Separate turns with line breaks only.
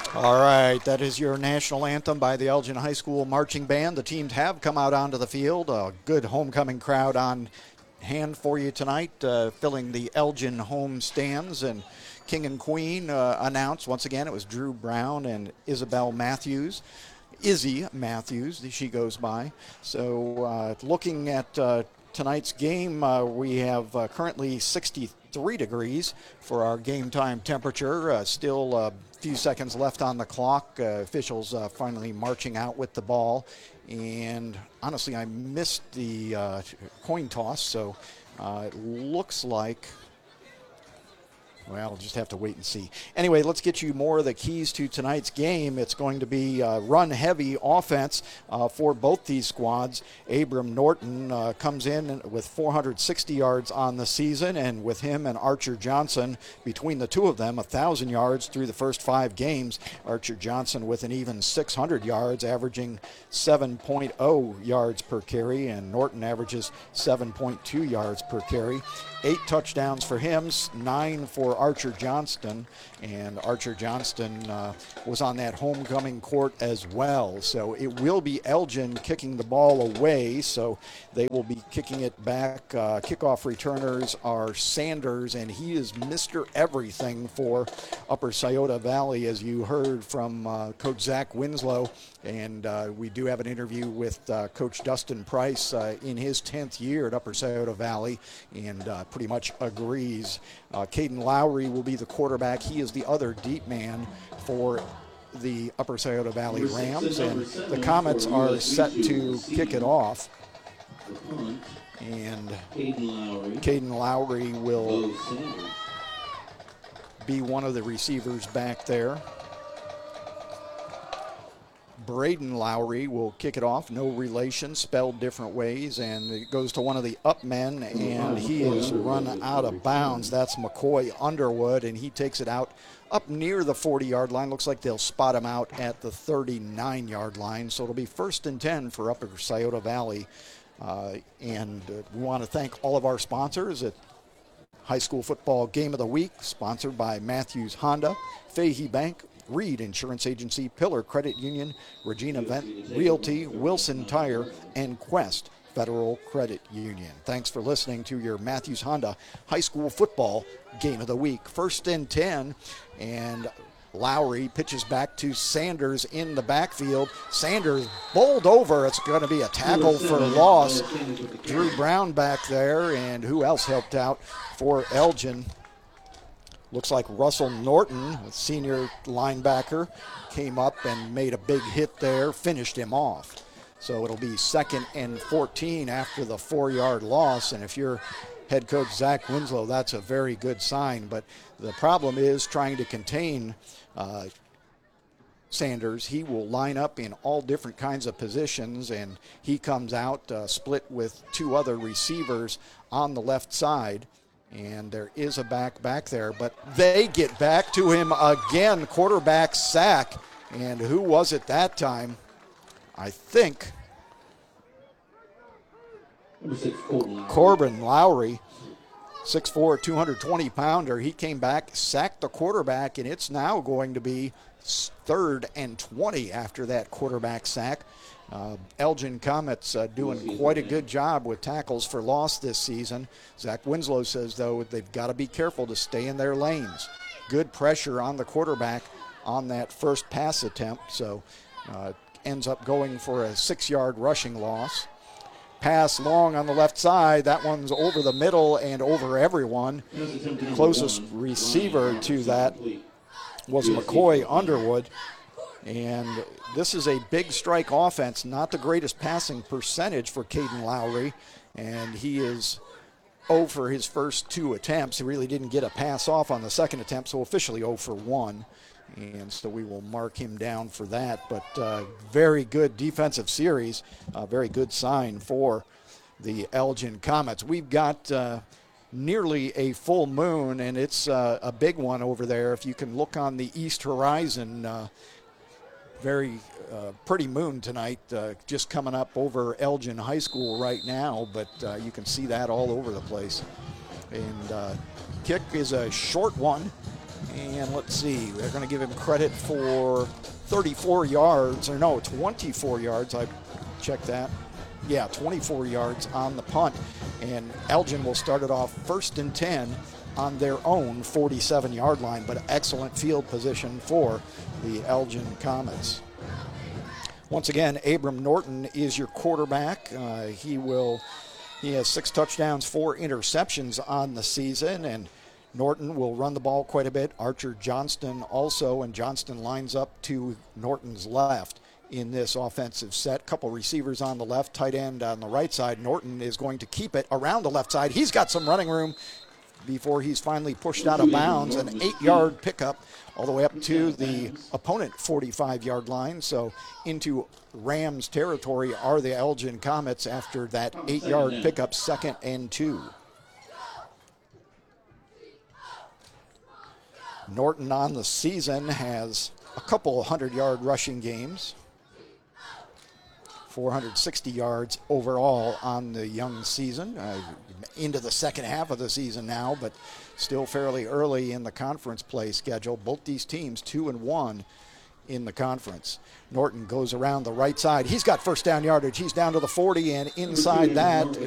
All right, that is your national anthem by the Elgin High School Marching Band. The teams have come out onto the field. A good homecoming crowd on hand for you tonight, filling the Elgin home stands. And King and Queen announced, once again, it was Drew Brown and Isabel Matthews. Izzy Matthews, she goes by. So looking at tonight's game, we have currently 63 degrees for our game time temperature. Still a few seconds left on the clock. Officials finally marching out with the ball. And honestly, I missed the coin toss, so it looks like, well, we'll just have to wait and see. Anyway, let's get you more of the keys to tonight's game. It's going to be run-heavy offense for both these squads. Abram Norton comes in with 460 yards on the season, and with him and Archer Johnson, between the two of them, 1,000 yards through the first 5 games. Archer Johnson with an even 600 yards, averaging 7.0 yards per carry, and Norton averages 7.2 yards per carry. 8 touchdowns for him, 9 for Archer Johnston, and Archer Johnston was on that homecoming court as well. So it will be Elgin kicking the ball away, so they will be kicking it back. Kickoff returners are Sanders, and he is Mr. Everything for Upper Scioto Valley, as you heard from Coach Zach Winslow. And we do have an interview with Coach Dustin Price in his 10th year at Upper Scioto Valley, and pretty much agrees. Caden Lowry will be the quarterback. He is the other deep man for the Upper Scioto Valley Rams, and the Comets are set to kick it off. And Caden Lowry will be one of the receivers back there. Braden Lowry will kick it off. No relation, spelled different ways, and it goes to one of the up men, and he is run out of bounds. That's McCoy Underwood, and he takes it out up near the 40-yard line. Looks like they'll spot him out at the 39-yard line, so it'll be 1st and 10 for Upper Scioto Valley. And we want to thank all of our sponsors at High School Football Game of the Week, sponsored by Matthews Honda, Fahey Bank, Reed Insurance Agency, Pillar Credit Union, Regina Vent Realty, Wilson Tire, and Quest Federal Credit Union. Thanks for listening to your Matthews Honda High School Football Game of the Week. 1st and 10, and Lowry pitches back to Sanders in the backfield. Sanders bowled over. It's going to be a tackle for loss. Drew Brown back there, and who else helped out for Elgin? Looks like Russell Norton, a senior linebacker, came up and made a big hit there, finished him off. So it'll be 2nd and 14 after the 4-yard loss. And if you're head coach Zach Winslow, that's a very good sign. But the problem is trying to contain Sanders. He will line up in all different kinds of positions, and he comes out split with 2 other receivers on the left side. And there is a back there, but they get back to him again. Quarterback sack. And who was it that time? I think Corbin Lowry, 6'4", 220-pounder. He came back, sacked the quarterback, and it's now going to be 3rd and 20 after that quarterback sack. Elgin Comets doing quite a good job with tackles for loss this season. Zach Winslow says, though, they've got to be careful to stay in their lanes. Good pressure on the quarterback on that first pass attempt, so ends up going for a 6-yard rushing loss. Pass long on the left side. That one's over the middle and over everyone. Closest receiver to that was McCoy Underwood. And this is a big strike offense, not the greatest passing percentage for Caden Lowry. And he is 0 for his first 2 attempts. He really didn't get a pass off on the second attempt, so officially 0 for 1. And so we will mark him down for that. But very good defensive series, very good sign for the Elgin Comets. We've got nearly a full moon, and it's a big one over there. If you can look on the east horizon, very pretty moon tonight, just coming up over Elgin High School right now, but you can see that all over the place. And kick is a short one, And let's see, they're going to give him credit for 34 yards, or no, 24 yards. I checked that. Yeah, 24 yards on the punt. And Elgin will start it off 1st and 10 on their own 47-yard line, but excellent field position for the Elgin Comets. Once again, Abram Norton is your quarterback. He has 6 touchdowns, 4 interceptions on the season, and Norton will run the ball quite a bit. Archer Johnston also, and Johnston lines up to Norton's left in this offensive set. Couple receivers on the left, tight end on the right side. Norton is going to keep it around the left side. He's got some running room before he's finally pushed out of bounds. An 8-yard pickup all the way up to the opponent 45-yard line. So into Rams territory are the Elgin Comets after that 8-yard pickup, 2nd and 2. Norton on the season has a couple 100-yard rushing games. 460 yards overall on the young season. Into the second half of the season now, but still fairly early in the conference play schedule. Both these teams 2-1 in the conference. Norton goes around the right side. He's got first down yardage. He's down to the 40, and inside that